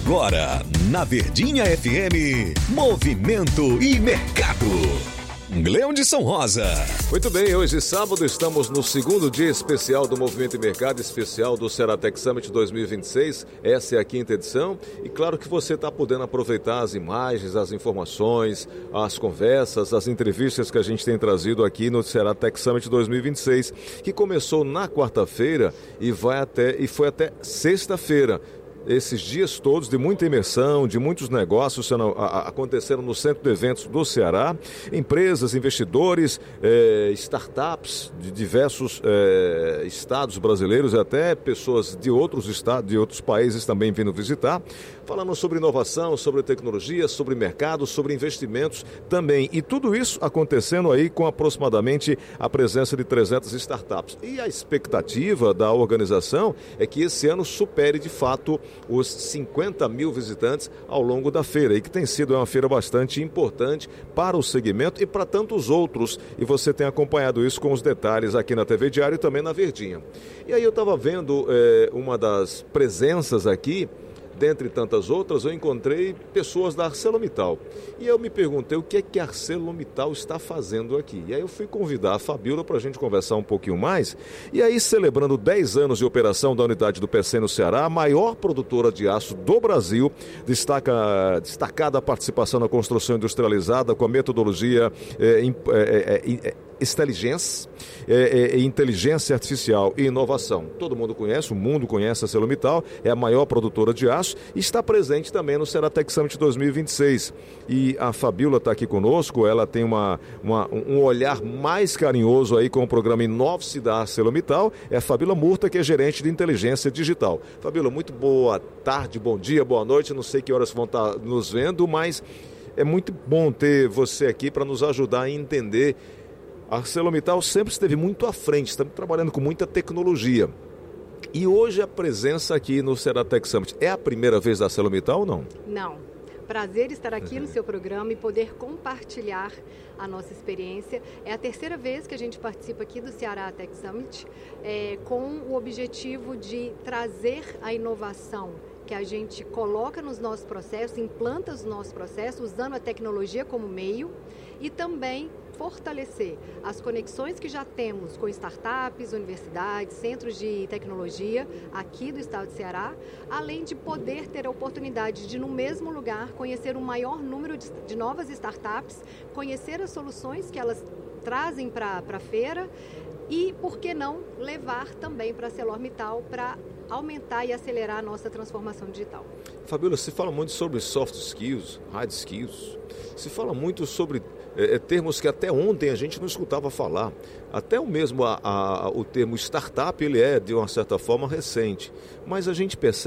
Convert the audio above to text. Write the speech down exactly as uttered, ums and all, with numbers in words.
Agora, na Verdinha F M, Movimento e Mercado. Gleondson Rosa. Muito bem, hoje sábado estamos no segundo dia especial do Movimento e Mercado, especial do Ceratec Summit dois mil e vinte e seis. Essa é a quinta edição e claro que você está podendo aproveitar as imagens, as informações, as conversas, as entrevistas que a gente tem trazido aqui no Ceratec Summit dois mil e vinte e seis, que começou na quarta-feira e vai até e foi até sexta-feira. Esses dias todos de muita imersão, de muitos negócios sendo, a, acontecendo no Centro de Eventos do Ceará, empresas, investidores, eh, startups de diversos eh, estados brasileiros e até pessoas de outros estados, de outros países também vindo visitar, falando sobre inovação, sobre tecnologia, sobre mercado, sobre investimentos também. E tudo isso acontecendo aí com aproximadamente a presença de trezentas startups. E a expectativa da organização é que esse ano supere de fato os cinquenta mil visitantes ao longo da feira, e que tem sido uma feira bastante importante para o segmento e para tantos outros, e você tem acompanhado isso com os detalhes aqui na T V Diário e também na Verdinha. E aí eu estava vendo é, uma das presenças aqui, dentre tantas outras, eu encontrei pessoas da ArcelorMittal. E eu me perguntei o que é que a ArcelorMittal está fazendo aqui. E aí eu fui convidar a Fabíola para a gente conversar um pouquinho mais. E aí, celebrando dez anos de operação da unidade do P C no Ceará, a maior produtora de aço do Brasil, destaca, destacada a participação na construção industrializada com a metodologia é, é, é, é, Inteligência, é, é, inteligência artificial e inovação. Todo mundo conhece, o mundo conhece a ArcelorMittal, é a maior produtora de aço e está presente também no Ceratec Summit dois mil e vinte e seis. E a Fabíola está aqui conosco, ela tem uma, uma, um olhar mais carinhoso aí com o programa Inove-se da ArcelorMittal. É a Fabíola Murta, que é gerente de inteligência digital. Fabíola, muito boa tarde, bom dia, boa noite, não sei que horas vão estar nos vendo, mas é muito bom ter você aqui para nos ajudar a entender. A ArcelorMittal sempre esteve muito à frente, estamos trabalhando com muita tecnologia. E hoje a presença aqui no Ceratec Summit, é a primeira vez da ArcelorMittal ou não? Não. Prazer estar aqui uhum. no seu programa e poder compartilhar a nossa experiência. É a terceira vez que a gente participa aqui do Ceará Tech Summit, é, com o objetivo de trazer a inovação que a gente coloca nos nossos processos, implanta os nossos processos, usando a tecnologia como meio, e também fortalecer as conexões que já temos com startups, universidades, centros de tecnologia aqui do estado de Ceará, além de poder ter a oportunidade de, no mesmo lugar, conhecer um maior número de, de novas startups, conhecer as soluções que elas trazem para a feira e, por que não, levar também para a ArcelorMittal para aumentar e acelerar a nossa transformação digital. Fabíola, se fala muito sobre soft skills, hard skills, se fala muito sobre é, termos que até ontem a gente não escutava falar. Até o mesmo a, a, o termo startup, ele é, de uma certa forma, recente, mas a gente percebe